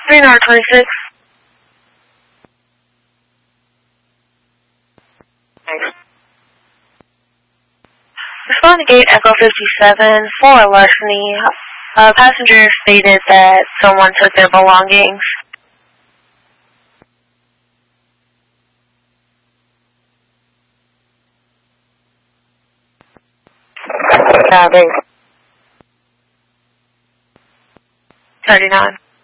3926. Thanks. Respond to gate Echo 57 for larceny. Passenger stated that someone took their belongings. Thanks. 39.